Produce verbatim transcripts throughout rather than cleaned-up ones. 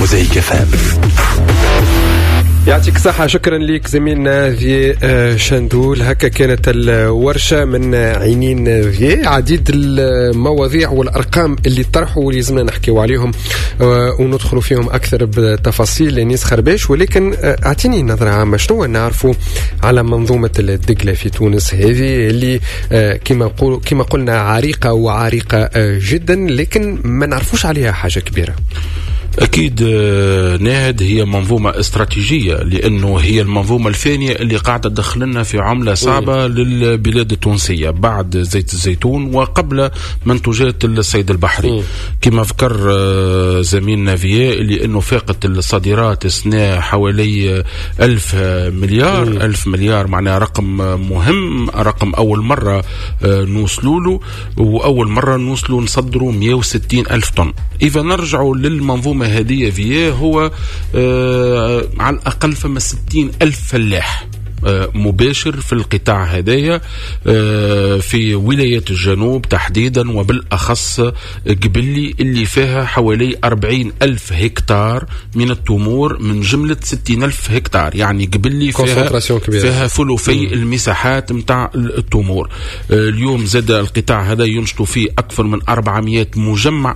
موزايك اف ام. يعطيك الصحة، شكرا لك زميلنا في شندول. هكا كانت الورشة من عينين في عديد المواضيع والأرقام اللي طرحوا واللي لازمنا نحكيو عليهم وندخلوا فيهم أكثر بتفاصيل لنيس خرباش. ولكن أعطيني نظرة عامة، شنو نعرفوا على منظومة الدقلة في تونس هذه اللي كما قول كما قلنا عريقة وعريقة جدا، لكن ما نعرفوش عليها حاجة كبيرة. أكيد ناهد هي منظومة استراتيجية، لأنه هي المنظومة الثانية اللي قاعدة تدخلنا في عملة صعبة م. للبلاد التونسية بعد زيت الزيتون وقبل منتوجات الصيد البحري. م. كما ذكر زميلنا فيا لأنه فاقت الصادرات السنة حوالي ألف مليار. م. ألف مليار معناها رقم مهم، رقم أول مرة نوصلوا له، وأول مرة نوصلوا نصدروا مئة وستين ألف طن. إذا نرجعوا للمنظومة هذه فيه هو آه على الأقل فما ستين ألف فلاح آه مباشر في القطاع هذايا آه في ولايات الجنوب تحديدا، وبالأخص قبلي اللي فيها حوالي أربعين ألف هكتار من التمور من جملة ستين ألف هكتار. يعني قبلي فيها, فيها ثلثي المساحات متاع التمور. آه اليوم زاد القطاع هذا ينشط فيه أكثر من أربعمائة مجمع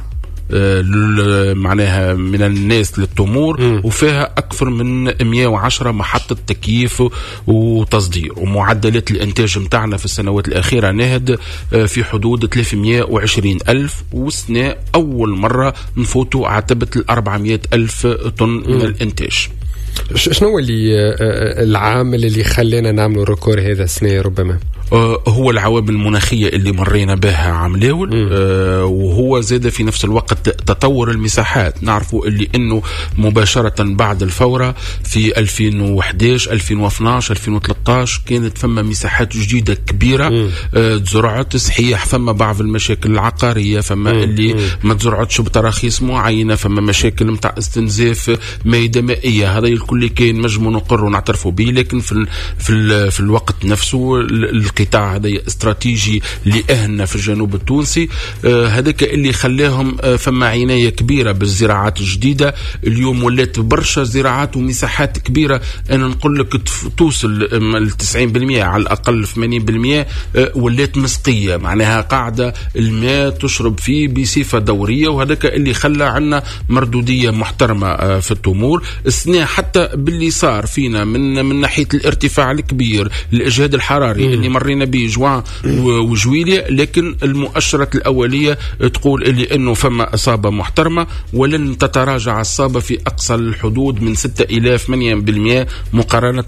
معناها من الناس للتمور، م. وفيها أكثر من مئة وعشرة محطة تكييف وتصدير، ومعدلات الإنتاج متاعنا في السنوات الأخيرة نهد في حدود ثلاثمئة وعشرين ألف، والسنة أول مرة نفوتوا عتبة الأربعمائة ألف طن م. من الإنتاج. شنو اللي العامل اللي خلينا نعمل الركور هذا السنة ربما؟ هو العوامل المناخية اللي مرينا بها عملاول، آه وهو زاد في نفس الوقت تطور المساحات. نعرفوا اللي انه مباشرة بعد الفورة في ألفين وإحدى عشر ألفين واثني عشر ألفين وثلاثة عشر كانت فما مساحات جديدة كبيرة آه تزرعت. صحيح فما بعض المشاكل العقارية، فما مم. اللي مم. ما تزرعتش بتراخيص معينة، فما مشاكل متاع استنزاف مائدة مائية، هذا الكل كان مجمو نقر ونعترفوا به. لكن في ال في ال في الوقت نفسه القطاع هذا استراتيجي لأهلنا في الجنوب التونسي. آه هذاك اللي خلاهم آه فما عناية كبيرة بالزراعات الجديدة. اليوم ولات برشا زراعات ومساحات كبيرة، أنا نقول لك توصل التسعين بالمئة على الأقل ثمانين بالمئة آه ولات مسقية، معناها قاعدة الماء تشرب فيه بصفة دورية، وهذاك اللي خلى عنا مردودية محترمة آه في التمور. السنة حتى باللي صار فينا من من ناحية الارتفاع الكبير الإجهاد الحراري م. اللي مرينا به جوان وجويلية، لكن المؤشرات الأولية تقول اللي أنه فما إصابة محترمة، ولن تتراجع الإصابة في أقصى الحدود من ستة إلى ثمانية بالمئة مقارنة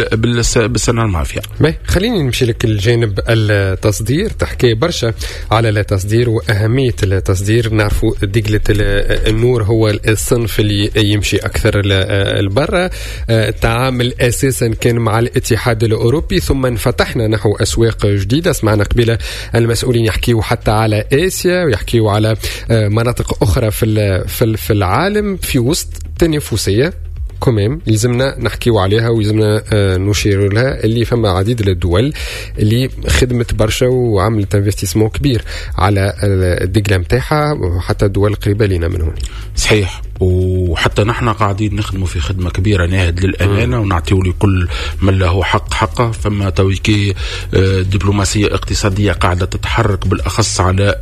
بالسنة الماضية. خليني نمشي لك الجانب التصدير. تحكي برشا على التصدير وأهمية التصدير. نعرفوا دقلة النور هو الصنف اللي يمشي أكثر البرة. التعامل أساسا كان مع الاتحاد الأوروبي، ثم انفتحنا نحو أسواق جديدة. سمعنا قبل المسؤولين يحكيوا حتى على آسيا ويحكيوا على مناطق أخرى في في العالم في وسط تنافسية كمام يلزمنا نحكيوا عليها ويلزمنا نشير لها، اللي فما عديد الدول اللي خدمت برشا وعملت انفستيسمون كبير على الدقلة متاعها، وحتى الدول قريبة لنا من هون. صحيح، وحتى نحن قاعدين نخدموا في خدمة كبيرة ناهد للأمانة، ونعطيوا لكل من له حق حقه. فما تويكي دبلوماسية اقتصادية قاعدة تتحرك بالأخص على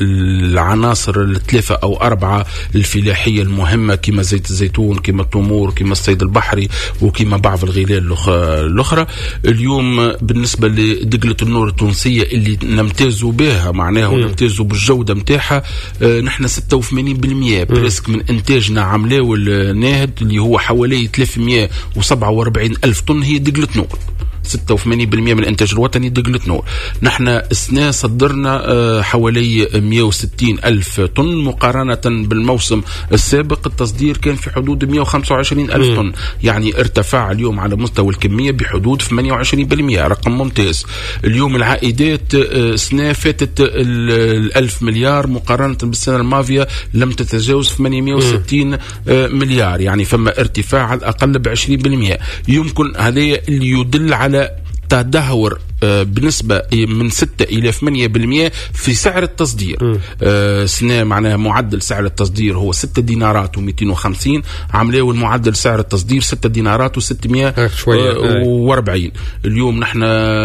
العناصر الثلاثة أو أربعة الفلاحية المهمة، كما زيت الزيتون، كما التمور، كما الصيد البحري، وكما بعض الغلال الأخرى. اليوم بالنسبة لدقلة النور التونسية اللي نمتازوا بها معناها ونمتازوا بالجودة متاعها، نحن ستة وثمانين بالمئة بريسك من إنتاج عملاو الناهد اللي هو حوالي ثلاثمئة وسبعة وأربعين ألف طن هي دقلة نور. ستة وثمانين بالمئة من الانتاج الوطني دقلة نور. نحن السنة صدرنا حوالي مئة وستين ألف طن مقارنة بالموسم السابق التصدير كان في حدود مئة وخمسة وعشرين ألف طن، يعني ارتفاع اليوم على مستوى الكمية بحدود ثمانية وعشرين بالمئة، رقم ممتاز. اليوم العائدات سنة فاتت الألف مليار مقارنة بالسنة الماضية لم تتجاوز ثمانمئة وستين مليار، يعني فما ارتفاع على الأقل بعشرين بالمئة. يمكن هذا اللي يدل على تدهور بنسبة من ستة إلى ثمانية بالمئة في سعر التصدير. سنة معناها معدل سعر التصدير هو ستة دينارات ومئتين وخمسين، عملوا المعدل سعر التصدير ستة دينارات وستمائة وأربعين. اليوم نحن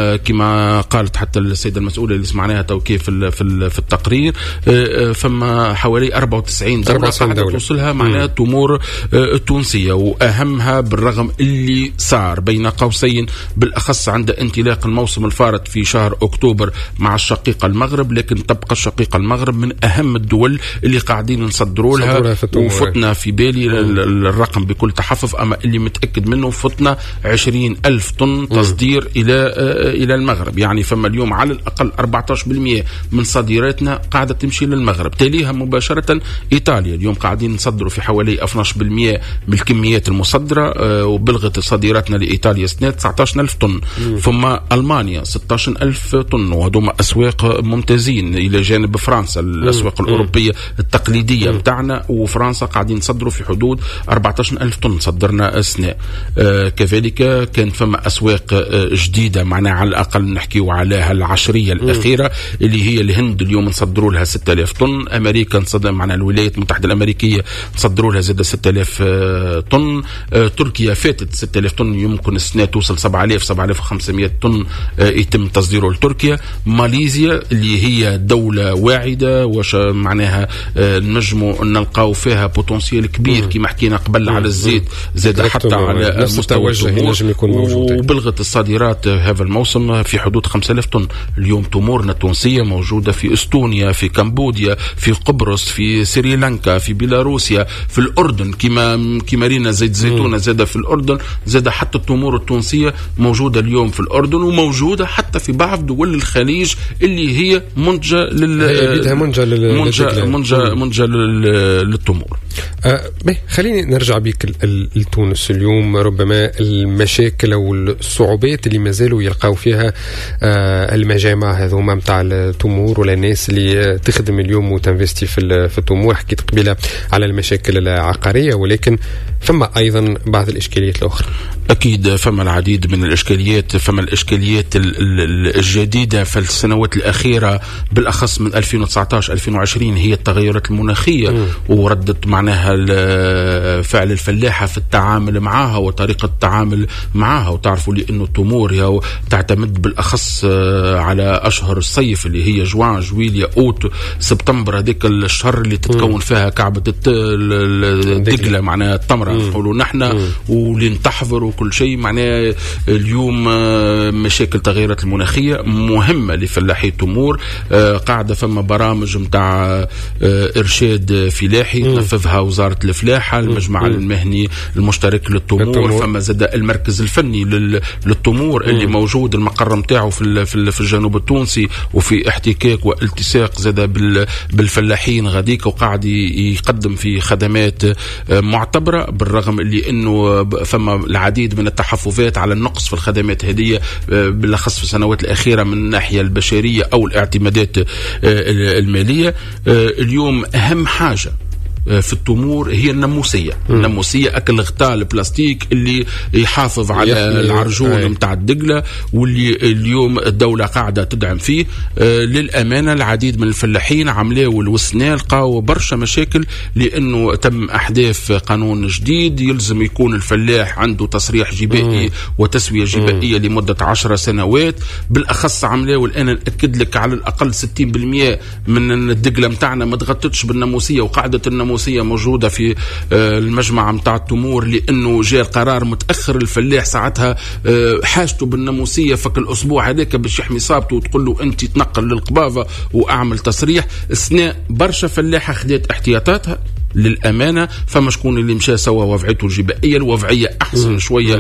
كما قالت حتى السيدة المسؤولة اللي سمعناها توكيف في في التقرير، فما حوالي أربعة وتسعين دولة قاعدة توصلها معناها التمور التونسية، وأهمها بالرغم اللي صار بين قوسين بالأخص عند انطلاق الموسم الفارط في شهر أكتوبر مع الشقيقة المغرب، لكن تبقى الشقيقة المغرب من أهم الدول اللي قاعدين نصدروا لها، وفتنا في بالي الرقم بكل تحفظ، أما اللي متأكد منه فتنا عشرين ألف طن تصدير إلى إلى المغرب. يعني فما اليوم على الأقل أربعة عشر بالمئة من صادراتنا قاعدة تمشي للمغرب، تليها مباشرة إيطاليا. اليوم قاعدين نصدروا في حوالي اثني عشر بالمئة من الكميات المصدرة، وبلغت صادراتنا لإيطاليا سنة تسعة عشر ألف طن، ثم ألمانيا ستة عشر ألف طن، وهذوما أسواق ممتازين إلى جانب فرنسا الأسواق الأوروبية التقليدية بتاعنا، وفرنسا قاعدين نصدروا في حدود أربعة عشر ألف طن صدرنا سنة. آه كذلك كان فما أسواق آه جديدة معنا على الأقل نحكي عليها العشرية الأخيرة اللي هي الهند، اليوم نصدروا لها ستة آلاف طن، أمريكا نصدر معنا الولايات المتحدة الأمريكية نصدروا لها زاد ستة آلاف آه طن، آه تركيا فاتت ستة آلاف طن، يمكن السنة توصل سبعة آلاف سبعة آلاف وخمسمائة طن آه يتم تصديره لتركيا. ماليزيا اللي هي دولة واعدة وش معناها آه نجموا نلقاو فيها بوتنسيال كبير كما حكينا قبل على الزيت، زاد حتى على مستوى التمور، وبلغت الصادرات هذا الموسم في حدود خمسة آلاف طن. اليوم تمورنا التونسية موجودة في استونيا، في كمبوديا، في قبرص، في سريلانكا، في بيلاروسيا، في الأردن، كما كما رينا زيت زيتونة زاد في الأردن، زاد حتى التمور التونسية موجودة اليوم في الأردن، وموجودة حتى في بعض دول الخليج اللي هي منتجة لل منتجة منتجة منتجة منتجة للتمور. أه خليني نرجع بك لتونس اليوم. ربما المشاكل او الصعوبات اللي ما زالوا يلقاو فيها أه المجامع هذوما نتاع التمور ولا الناس اللي تخدم اليوم وتنفستي في في التمور. حكيت قبيله على المشاكل العقاريه، ولكن فما ايضا بعض الاشكاليات الاخرى. أكيد فما العديد من الإشكاليات، فما الإشكاليات الجديدة في السنوات الأخيرة بالأخص من ألفين وتسعة عشر ألفين وعشرين هي التغيرات المناخية، م. وردت معناها فعل الفلاحة في التعامل معها وطريقة التعامل معها. وتعرفوا لي أنه التمور تعتمد بالأخص على أشهر الصيف اللي هي جوان جويليا أوت سبتمبر، هذيك الشهر اللي تتكون فيها كعبة الدقلة معناها التمرة نقولوا نحن، ولين تحضر وكل شيء. معناه اليوم مشاكل تغيرات المناخية مهمة لفلاحي التمور، قاعدة فما برامج متاع إرشاد فلاحي تنفذها وزارة الفلاحة، المجمع المهني المشترك للتمور، فما زاد المركز الفني للتمور اللي موجود المقر متاعه في في الجنوب التونسي، وفي احتكاك والتصاق زاد بالفلاحين غاديك، وقاعد يقدم في خدمات معتبرة، بالرغم اللي انه فما العديد من التحفظات على النقص في الخدمات هذه بالأخص في السنوات الأخيرة من الناحية البشرية أو الاعتمادات المالية. اليوم أهم حاجة في التمور هي الناموسية. م. الناموسية أكل غطاء البلاستيك اللي يحافظ على العرجون متاع الدقلة، واللي اليوم الدولة قاعدة تدعم فيه. آه للأمانة العديد من الفلاحين عملوا الوسنة لقاو برشا مشاكل، لأنه تم أحداث قانون جديد يلزم يكون الفلاح عنده تصريح جبائي م. وتسوية جبائية م. لمدة عشر سنوات. بالأخص عملوا الآن نأكد لك على الأقل ستين بالمئة من الدقلة متاعنا ما تغطتش بالناموسية، وقاعدة الناموسية موجودة في المجمع متاع التمور، لأنه جاء القرار متأخر. الفلاح ساعتها حاجته بالناموسية فك الأسبوع هذاك باش يحمي صابته، وتقول له أنت تنقل للقباضة وأعمل تصريح. أثناء برشا فلاحة خدت احتياطاتها للأمانة، فما شكون اللي مشى سوا وضعيته الجبائية الوضعية أحسن مم. شوية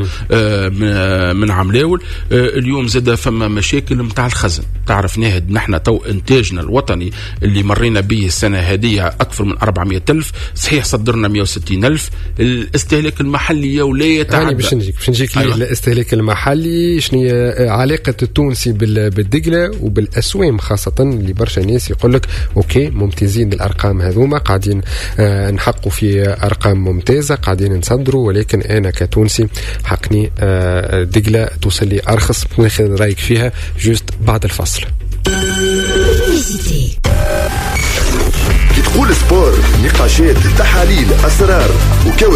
آه من عملاول. آه اليوم زاد فما مشاكل متاع الخزن. تعرف ناهد نحن تو إنتاجنا الوطني اللي مرينا به السنة هذه أكثر من أربعمائة ألف، صحيح صدرنا مئة وستين ألف. الاستهلاك المحلي ولا يتعدى. باش نجيك باش نجيك أيوة. الاستهلاك المحلي شنو علاقة التونسي بالدقلة وبالأسوام خاصة، اللي برشا ناس يقول لك أوكي ممتازين الأرقام هذوما قاعدين آه نحقوا في أرقام ممتازة قاعدين نصدروا، ولكن أنا كتونسي حقني دقلة توصل لي أرخص. ناخذ رأيك فيها جوست بعد الفصل. كي تقول سبور، نقاشات، تحاليل، أسرار وكواليس